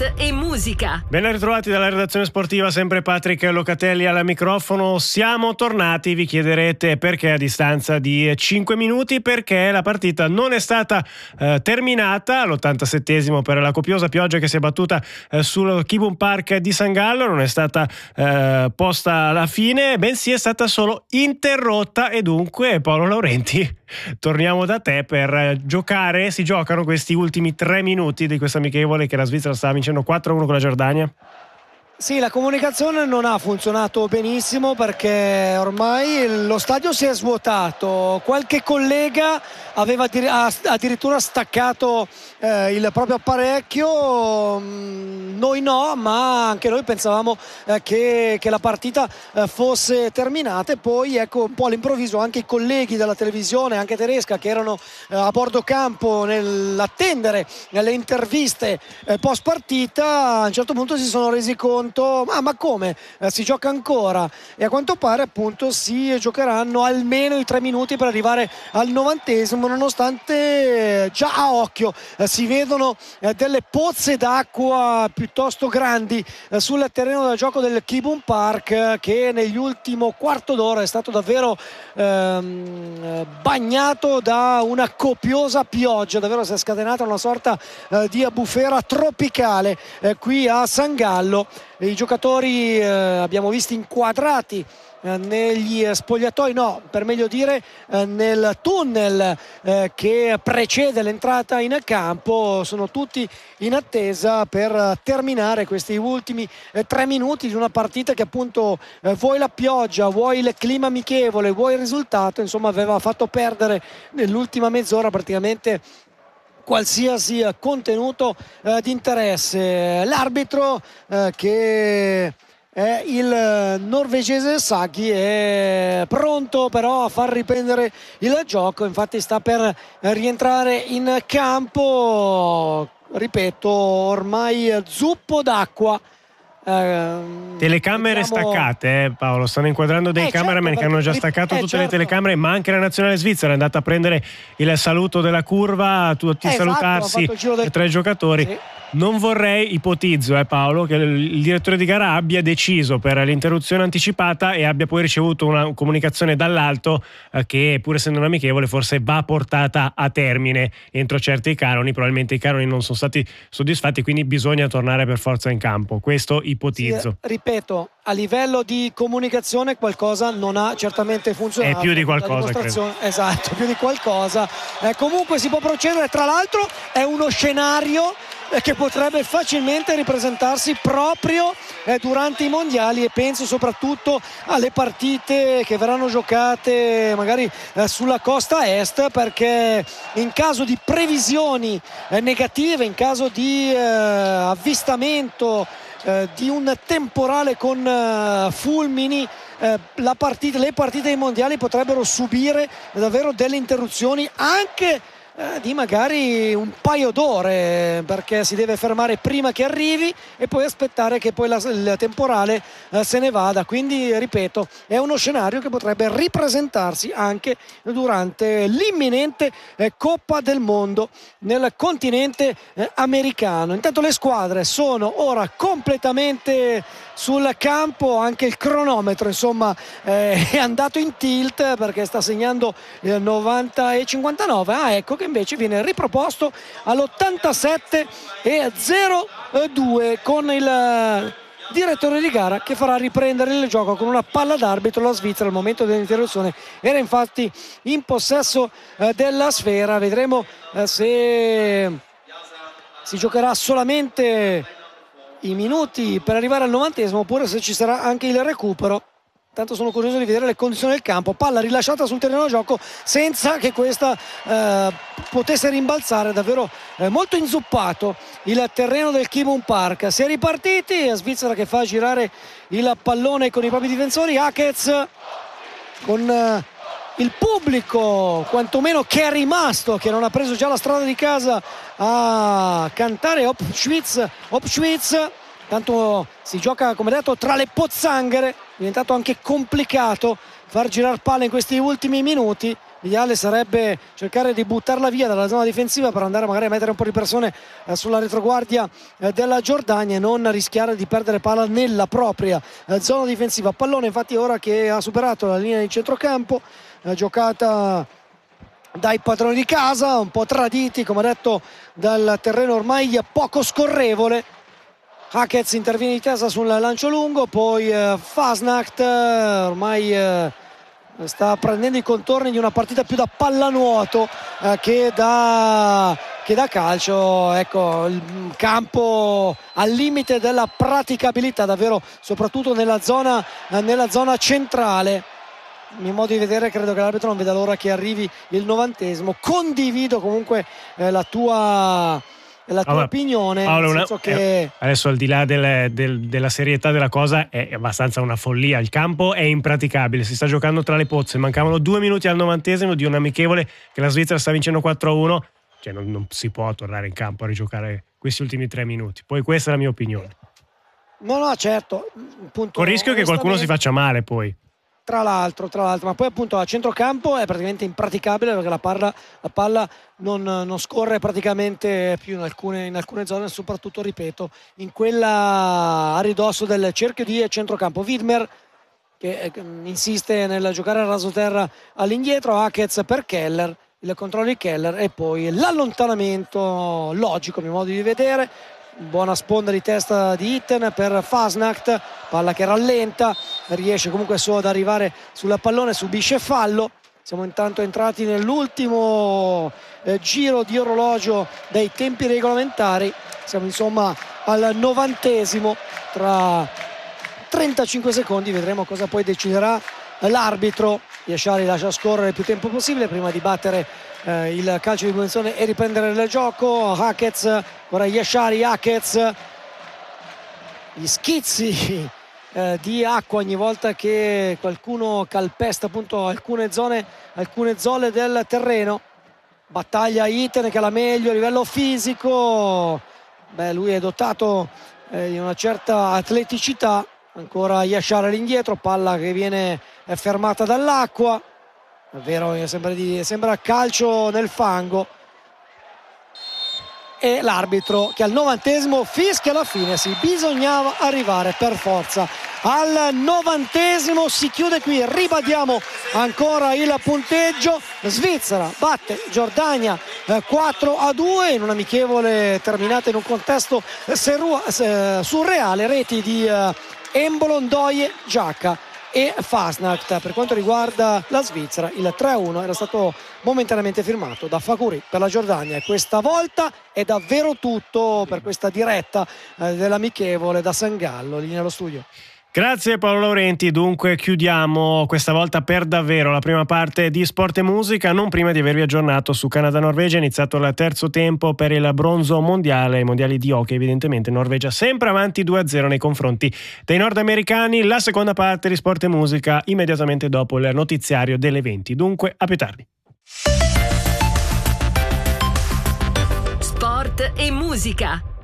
sport e musica. Ben ritrovati dalla redazione sportiva, sempre Patrick Locatelli al microfono. Siamo tornati, vi chiederete perché a distanza di 5 minuti, perché la partita non è stata terminata all'87esimo per la copiosa pioggia che si è battuta sul Kibun Park di San Gallo. Non è stata posta alla fine, bensì è stata solo interrotta, e dunque Paolo Laurenti, torniamo da te per giocare. Si giocano questi ultimi 3 minuti di questa amichevole che la Svizzera stava vincendo 4-1 con la Giordania. Sì, la comunicazione non ha funzionato benissimo perché ormai lo stadio si è svuotato. Qualche collega aveva addirittura staccato il proprio apparecchio, noi no, ma anche noi pensavamo che la partita fosse terminata. E poi ecco, un po' all'improvviso anche i colleghi della televisione, anche tedesca, che erano a bordo campo nell'attendere le interviste post partita, a un certo punto si sono resi conto ma come si gioca ancora, e a quanto pare appunto si giocheranno almeno i 3 minuti per arrivare al 90esimo, nonostante già a occhio si vedono delle pozze d'acqua piuttosto grandi sul terreno da gioco del Kibun Park, che negli ultimi quarto d'ora è stato davvero bagnato da una copiosa pioggia. Davvero si è scatenata una sorta di bufera tropicale qui a San Gallo. I giocatori abbiamo visti inquadrati negli spogliatoi, no, per meglio dire nel tunnel che precede l'entrata in campo. Sono tutti in attesa per terminare questi ultimi 3 minuti di una partita che appunto vuoi la pioggia, vuoi il clima amichevole, vuoi il risultato, insomma aveva fatto perdere nell'ultima mezz'ora praticamente qualsiasi contenuto di interesse. L'arbitro che è il norvegese Saki è pronto però a far riprendere il gioco, infatti sta per rientrare in campo, ripeto, ormai zuppo d'acqua. Telecamere staccate, Paolo, stanno inquadrando dei cameraman, certo, che hanno già staccato tutte le telecamere, ma anche la nazionale svizzera è andata a prendere il saluto della curva, tutti salutarsi, i 3 giocatori. Sì. Non vorrei, ipotizzo Paolo, che il direttore di gara abbia deciso per l'interruzione anticipata e abbia poi ricevuto una comunicazione dall'alto che, pur essendo un amichevole, forse va portata a termine entro certi canoni. Probabilmente i canoni non sono stati soddisfatti, quindi bisogna tornare per forza in campo. Questo ipotizzo. Sì, ripeto, a livello di comunicazione qualcosa non ha certamente funzionato. È più di qualcosa, credo. Esatto, più di qualcosa. Comunque si può procedere. Tra l'altro è uno scenario che potrebbe facilmente ripresentarsi proprio durante i mondiali, e penso soprattutto alle partite che verranno giocate magari sulla costa est, perché in caso di previsioni negative, in caso di avvistamento di un temporale con fulmini, le partite dei mondiali potrebbero subire davvero delle interruzioni anche di magari un paio d'ore, perché si deve fermare prima che arrivi e poi aspettare che poi il temporale se ne vada. Quindi ripeto, è uno scenario che potrebbe ripresentarsi anche durante l'imminente Coppa del Mondo nel continente americano. Intanto le squadre sono ora completamente sul campo, anche il cronometro insomma è andato in tilt perché sta segnando il 90,59. Ecco che invece viene riproposto all'87,02 con il direttore di gara che farà riprendere il gioco con una palla d'arbitro. La Svizzera al momento dell'interruzione era infatti in possesso della sfera. Vedremo se si giocherà solamente i minuti per arrivare al 90esimo oppure se ci sarà anche il recupero. Tanto sono curioso di vedere le condizioni del campo. Palla rilasciata sul terreno di gioco senza che questa potesse rimbalzare, davvero molto inzuppato il terreno del Kibun Park. Si è ripartiti, la Svizzera che fa girare il pallone con i propri difensori. Hakez con il pubblico quantomeno che è rimasto, che non ha preso già la strada di casa a cantare Opschwitz. Tanto si gioca, come detto, tra le pozzanghere. È diventato anche complicato far girare palla in questi ultimi minuti. l'ideale sarebbe cercare di buttarla via dalla zona difensiva per andare magari a mettere un po' di pressione sulla retroguardia della Giordania e non rischiare di perdere palla nella propria zona difensiva. Pallone infatti ora che ha superato la linea di centrocampo, giocata dai padroni di casa, un po' traditi come detto dal terreno ormai poco scorrevole. Hakez interviene di testa sul lancio lungo, poi Fasnacht ormai sta prendendo i contorni di una partita più da pallanuoto che da calcio. Ecco, il campo al limite della praticabilità davvero, soprattutto nella zona centrale. In modo di vedere, credo che l'arbitro non veda l'ora che arrivi il 90esimo. Condivido comunque la tua opinione, Paolo, nel senso che adesso al di là della serietà della cosa è abbastanza una follia. Il campo è impraticabile, si sta giocando tra le pozze, mancavano 2 minuti al 90esimo di un amichevole che la Svizzera sta vincendo 4-1, cioè non si può tornare in campo a rigiocare questi ultimi 3 minuti. Poi questa è la mia opinione. No, certo, appunto, con rischio che qualcuno si faccia male poi. Tra l'altro, ma poi appunto a centrocampo è praticamente impraticabile perché la palla non scorre praticamente più in alcune zone, soprattutto, ripeto, in quella a ridosso del cerchio di centrocampo. Widmer che insiste nel giocare a rasoterra all'indietro, Hakez per Keller, il controllo di Keller e poi l'allontanamento logico, a mio modo di vedere. Buona sponda di testa di Itten per Fasnacht, palla che rallenta, riesce comunque solo ad arrivare sul pallone, subisce fallo. Siamo intanto entrati nell'ultimo giro di orologio dei tempi regolamentari, siamo insomma al 90esimo. Tra 35 secondi vedremo cosa poi deciderà l'arbitro. Yashari lascia scorrere il più tempo possibile prima di battere il calcio di punizione e riprendere il gioco. Hakez, ora Yashari, Hakez, gli schizzi di acqua ogni volta che qualcuno calpesta appunto alcune zone del terreno. Battaglia Itten che ha la meglio a livello fisico, lui è dotato di una certa atleticità. Ancora Yashari all'indietro, palla che viene fermata dall'acqua, davvero sembra calcio nel fango, e l'arbitro che al 90esimo fischia alla fine. Sì, bisognava arrivare per forza al 90esimo. Si chiude qui, ribadiamo ancora il punteggio: Svizzera batte Giordania 4-2 in un amichevole terminato in un contesto surreale, reti di Embolo, Ndoye, Giacca e Fasnacht. Per quanto riguarda la Svizzera, il 3-1 era stato momentaneamente firmato da Fakouri per la Giordania, e questa volta è davvero tutto per questa diretta dell'amichevole da San Gallo. Linea allo studio. Grazie Paolo Laurenti. Dunque chiudiamo questa volta per davvero la prima parte di Sport e Musica, non prima di avervi aggiornato su Canada-Norvegia. È iniziato il terzo tempo per il bronzo mondiale, i mondiali di hockey. Evidentemente Norvegia sempre avanti 2-0 nei confronti dei nordamericani. La seconda parte di Sport e Musica immediatamente dopo il notiziario delle 20. Dunque a più tardi. Sport e Musica.